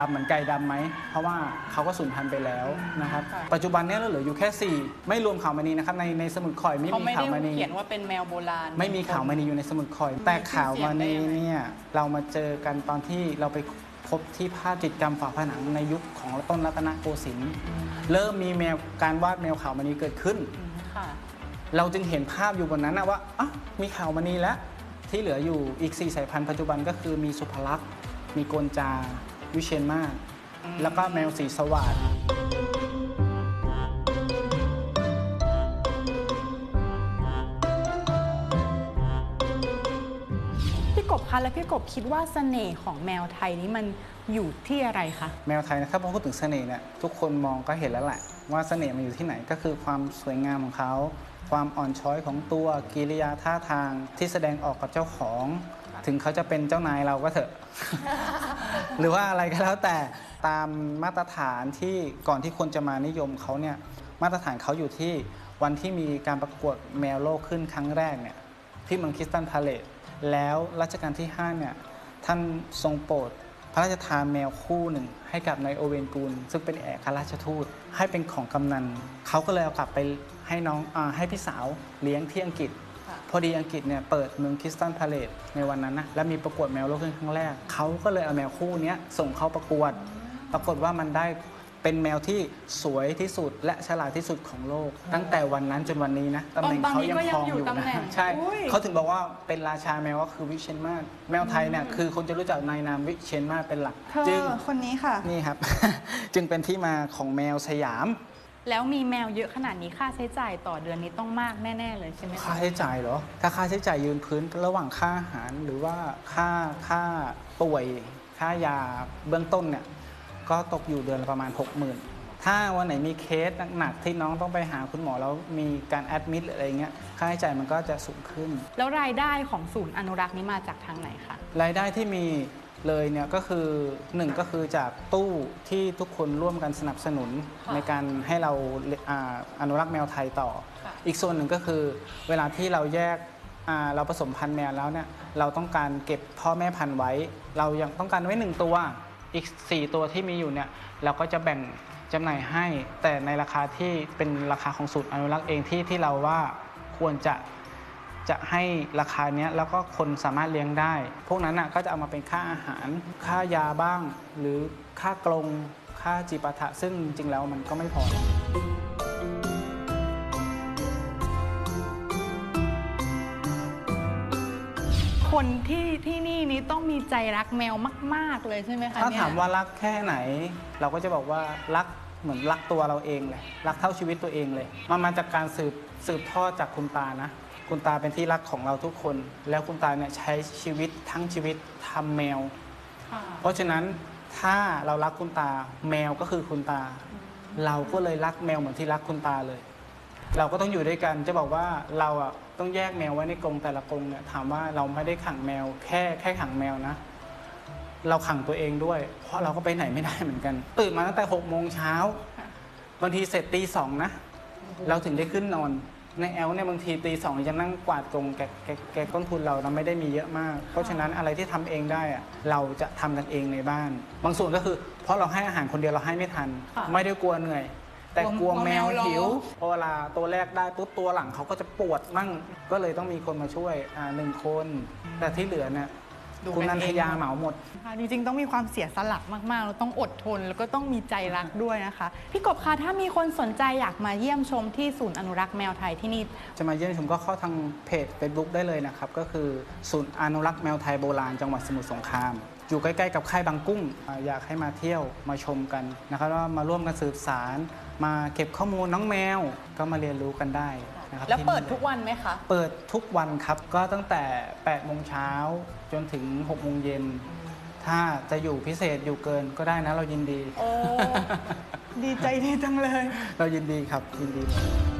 เหมือนไก่ดำไหมเพราะว่าเขาก็สูญพันธุ์ไปแล้วนะครับปัจจุบันนี้เราเหลืออยู่แค่4ไม่รวมขาวมณีนะครับในสมุดข่อยไม่มีขาวมณีเขียนว่าเป็นแมวโบราณไม่มีขาวมณีอยู่ในสมุดข่อยแต่ขาวมณีเนี่ยเรามาเจอกันตอนที่เราไปพบที่ภาพจิตรกรรมฝาผนังในยุคของต้นรัตนโกสินทร์เริ่มมีการวาดแมวขาวมณีเกิดขึ้นเราจึงเห็นภาพอยู่บนนั้นนะว่ามีขาวมณีแล้วที่เหลืออยู่อีก4 สายพันธุ์ปัจจุบันก็คือมีสุภลักษณ์มีโกนจาวิเชียรมาศแล้วก็แมวสีสวัสดิ์พี่กบคะแล้วพี่กบคิดว่าเสน่ห์ของแมวไทยนี้มันอยู่ที่อะไรคะแมวไทยนะครับพอพูดถึงเสน่ห์เนี่ยทุกคนมองก็เห็นแล้วแหละว่าเสน่ห์มันอยู่ที่ไหนก็คือความสวยงามของเขาความอ่อนช้อยของตัวกิริยาท่าทางที่แสดงออกกับเจ้าของถึงเขาจะเป็นเจ้านายเราก็เถอะ หรือว่าอะไรก็แล้วแต่ตามมาตรฐานที่ก่อนที่คนจะมานิยมเขาเนี่ยมาตรฐานเขาอยู่ที่วันที่มีการประกวดแมวโลกขึ้นครั้งแรกเนี่ยที่เมืองคริสตัลพาเลซแล้วรัชกาลที่5เนี่ยท่านทรงโปรดพระราชทานแมวคู่หนึ่งให้กับนายโอเวนกูลซึ่งเป็นเอกราชทูตให้เป็นของกำนันเขาก็เลยเอากลับไปให้พี่สาวเลี้ยงที่อังกฤษพอดีอังกฤษเนี่ยเปิดเมืองคริสตัลพาเลซในวันนั้นนะและมีประกวดแมวโลกขึ้นครั้งแรกเขาก็เลยเอาแมวคู่นี้ส่งเข้าประกวดปรากฏว่ามันได้เป็นแมวที่สวยที่สุดและฉลาดที่สุดของโลกตั้งแต่วันนั้นจนวันนี้นะตำแหน่งเขายังครองอยู่นะใช่เขาถึงบอกว่าเป็นราชาแมวก็คือวิเชียรมาศแมวไทยเนี่ยคือคนจะรู้จักในนามวิเชียรมาศเป็นหลักจึงคนนี้ค่ะนี่ครับ จึงเป็นที่มาของแมวสยามแล้วมีแมวเยอะขนาดนี้ค่าใช้จ่ายต่อเดือนนี้ต้องมากแน่ๆเลยใช่ไหมค่าใช้จ่ายเหรอถ้าค่าใช้จ่ายยืนพื้นระหว่างค่าอาหารหรือว่าค่าป่วยค่ายาเบื้องต้นเนี่ยก็ตกอยู่เดือนละประมาณ 60,000ถ้าวันไหนมีเคสหนักๆที่น้องต้องไปหาคุณหมอแล้วมีการแอดมิดหรืออะไรเงี้ยค่าใช้จ่ายมันก็จะสูงขึ้นแล้วรายได้ของศูนย์อนุรักษ์นี้มาจากทางไหนคะรายได้ที่มีเลยเนี่ยก็คือ1ก็คือจากตู้ที่ทุกคนร่วมกันสนับสนุนในการให้เราอนุรักษ์แมวไทยต่ออีกส่วนหนึ่งก็คือเวลาที่เราแยกเราผสมพันธุ์แมวแล้วเนี่ยเราต้องการเก็บพ่อแม่พันธุ์ไว้เรายังต้องการไว้1ตัวอีก4ตัวที่มีอยู่เนี่ยเราก็จะแบ่งจำหน่ายให้แต่ในราคาที่เป็นราคาของศูนย์อนุรักษ์เองที่เราว่าควรจะให้ราคาเนี้ยแล้วก็คนสามารถเลี้ยงได้พวกนั้นก็จะเอามาเป็นค่าอาหารค่ายาบ้างหรือค่ากรงค่าจิปาถะซึ่งจริงๆแล้วมันก็ไม่พอคนที่นี่ต้องมีใจรักแมวมากๆเลยใช่ไหมคะถ้าถามว่ารักแค่ไหนเราก็จะบอกว่ารักเหมือนรักตัวเราเองเลยรักเท่าชีวิตตัวเองเลยมันมาจากการสืบทอดจากคุณตานะคุณตาเป็นที่รักของเราทุกคนแล้วคุณตาเนี่ยใช้ชีวิตทั้งชีวิตทำแมวเพราะฉะนั้นถ้าเรารักคุณตาแมวก็คือคุณตาเราก็เลยรักแมวเหมือนที่รักคุณตาเลยเราก็ต้องอยู่ด้วยกันจะบอกว่าเราต้องแยกแมวไว้ในกรงแต่ละกรงเนี่ยถามว่าเราไม่ได้ขังแมวแค่ขังแมวนะเราขังตัวเองด้วยเพราะเราก็ไปไหนไม่ได้เหมือนกันตื่นมาตั้งแต่6 โมงเช้าบางทีเสร็จตี 2นะเราถึงได้ขึ้นนอนในแอลเนี่ยบางทีตี 2ยังนั่งกวาดกรงแกต้นทุนเราไม่ได้มีเยอะมากเพราะฉะนั้นอะไรที่ทำเองได้เราจะทำกันเองในบ้านบางส่วนก็คือเพราะเราให้อาหารคนเดียวเราให้ไม่ทันไม่ได้กลัวเหนื่อยแต่กลัวแมวหิวพอเวลาตัวแรกได้ปุ๊บตัวหลังเขาก็จะปวดมั่งก็เลยต้องมีคนมาช่วย1 คนแต่ที่เหลือเนี่ยคุณนันทยาเหมาหมดจริงๆต้องมีความเสียสละมากๆเราต้องอดทนแล้วก็ต้องมีใจรักด้วยนะคะพี่กบคะถ้ามีคนสนใจอยากมาเยี่ยมชมที่ศูนย์อนุรักษ์แมวไทยที่นี่จะมาเยี่ยมชมก็เข้าทางเพจ Facebook ได้เลยนะครับก็คือศูนย์อนุรักษ์แมวไทยโบราณจังหวัดสมุทรสงครามอยู่ใกล้ๆกับค่ายบางกุ้งอยากให้มาเที่ยวมาชมกันนะครับว่ามาร่วมกันสืบสารมาเก็บข้อมูลน้องแมวก็มาเรียนรู้กันได้นะครับแล้วเปิดทุกวันไหมคะเปิดทุกวันครับก็ตั้งแต่8 โมงเช้าจนถึง6 โมงเย็นถ้าจะอยู่พิเศษอยู่เกินก็ได้นะเรายินดีโอ้ดีใจดีจังเลยเรายินดีครับยินดี